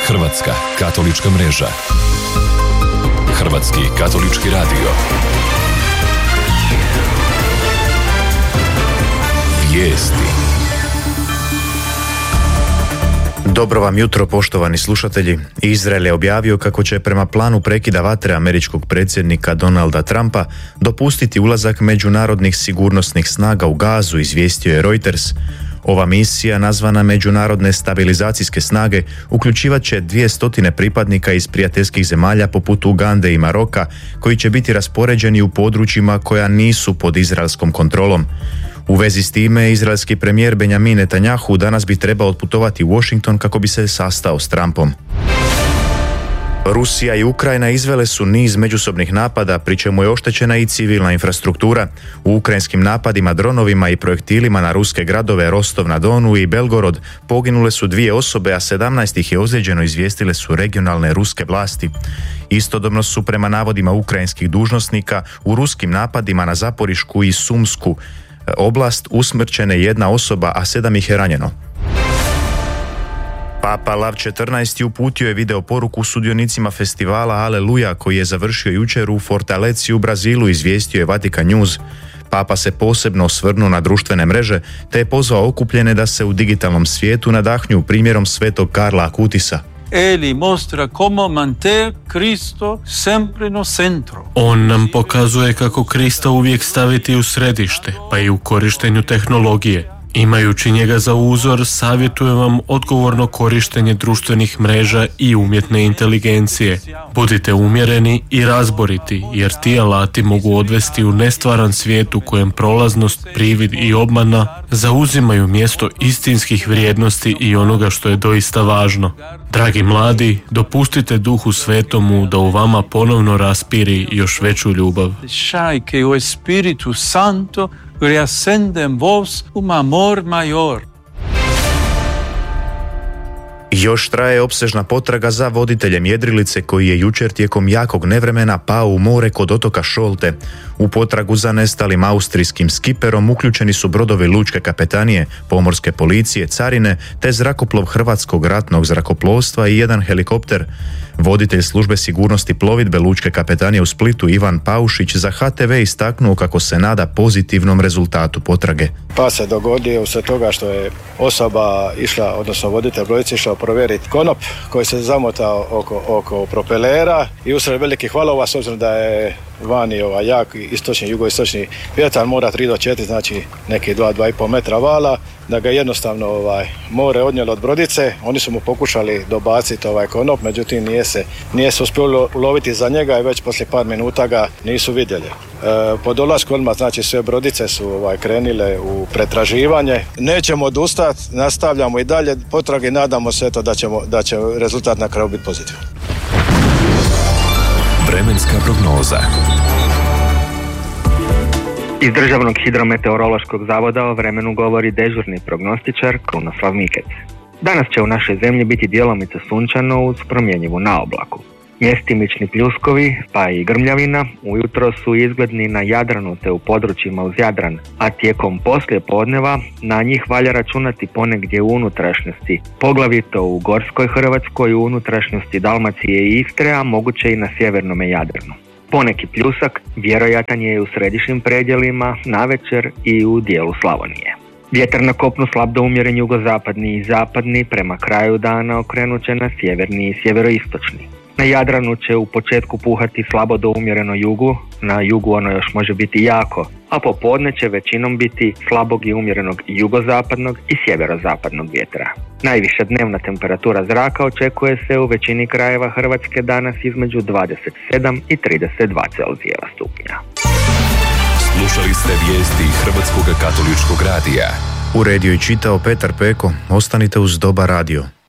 Hrvatska katolička mreža. Hrvatski katolički radio. Vijesti. Dobro vam jutro, poštovani slušatelji. Izrael je objavio kako će prema planu prekida vatre američkog predsjednika Donalda Trumpa dopustiti ulazak međunarodnih sigurnosnih snaga u Gazu, izvijestio je Reuters. Ova misija, nazvana Međunarodne stabilizacijske snage, uključivat će 200 pripadnika iz prijateljskih zemalja poput Ugande i Maroka, koji će biti raspoređeni u područjima koja nisu pod izraelskom kontrolom. U vezi s time, izraelski premijer Benjamin Netanjahu danas bi trebao otputovati u Washington kako bi se sastao s Trumpom. Rusija i Ukrajina izvele su niz međusobnih napada, pri čemu je oštećena i civilna infrastruktura. U ukrajinskim napadima dronovima i projektilima na ruske gradove Rostov na Donu i Belgorod poginule su 2 osobe, a 17 ih je ozlijeđeno, izvijestile su regionalne ruske vlasti. Istodobno su, prema navodima ukrajinskih dužnosnika, u ruskim napadima na Zaporišku i Sumsku oblast usmrćene 1 osoba, a 7 ih je ranjeno. Papa Lav XIV uputio je video poruku sudionicima festivala Aleluja koji je završio jučer u Fortaleci u Brazilu, izvijestio je Vatikan News. Papa se posebno osvrnuo na društvene mreže te je pozvao okupljene da se u digitalnom svijetu nadahnju primjerom svetog Karla Akutisa. On nam pokazuje kako Krista uvijek staviti u središte, pa i u korištenju tehnologije. Imajući njega za uzor, savjetujem vam odgovorno korištenje društvenih mreža i umjetne inteligencije. Budite umjereni i razboriti, jer ti alati mogu odvesti u nestvaran svijet u kojem prolaznost, privid i obmana zauzimaju mjesto istinskih vrijednosti i onoga što je doista važno. Dragi mladi, dopustite Duhu Svetomu da u vama ponovno raspiri još veću ljubav. Reascendem vos amor mayor. Još traje opsežna potraga za voditeljem jedrilice koji je jučer tijekom jakog nevremena pao u more kod otoka Šolte. U potragu za nestalim austrijskim skiperom uključeni su brodovi lučke kapetanije, pomorske policije, carine te zrakoplov Hrvatskog ratnog zrakoplovstva i 1 helikopter. Voditelj službe sigurnosti plovidbe lučke kapetanije u Splitu Ivan Paušić za HTV istaknuo kako se nada pozitivnom rezultatu potrage. Pa se dogodio sve toga što je osoba išla, odnosno voditelj brodice išao provjeriti konop koji se zamotao oko propelera i usred velikih valova, s obzirom da je vani jak istočni, jugoistočni vjetar, mora 3 do 4, znači neki 2,5 metra vala, da ga jednostavno more odnijelo od brodice. Oni su mu pokušali dobaciti konop, međutim nije se uspjelo uloviti za njega i već poslije par minuta ga nisu vidjeli. Po dolasku odmah, znači sve brodice su krenile u pretraživanje. Nećemo odustati, nastavljamo i dalje potrage i nadamo se da će rezultat na kraju biti pozitivan. Vremenska prognoza. Iz Državnog hidrometeorološkog zavoda o vremenu govori dežurni prognostičar Krunoslav Mikec. Danas će u našoj zemlji biti djelomice sunčano uz promjenjivu naoblaku. Mjestimični pljuskovi, pa i grmljavina, ujutro su izgledni na Jadranu te u područjima uz Jadran, a tijekom poslijepodneva na njih valja računati ponegdje u unutrašnjosti, poglavito u Gorskoj Hrvatskoj, u unutrašnjosti Dalmacije i Istre, a moguće i na sjevernome Jadranu. Poneki pljusak vjerojatan je u središnjim predjelima, navečer i u dijelu Slavonije. Vjetar na kopnu slab do umjeren jugozapadni i zapadni, prema kraju dana okrenut će na sjeverni i sjeveroistočni. Na Jadranu će u početku puhati slabo do umjereno jugu, na jugu ono još može biti jako, a popodne će većinom biti slabog i umjerenog jugozapadnog i sjeverozapadnog vjetra. Najviša dnevna temperatura zraka očekuje se u većini krajeva Hrvatske danas između 27 i 32 Celzijeva stupnja. Slušali ste vijesti Hrvatskog katoličkog radija. Uredio i čitao Petar Peko. Ostanite uz Dobar radio.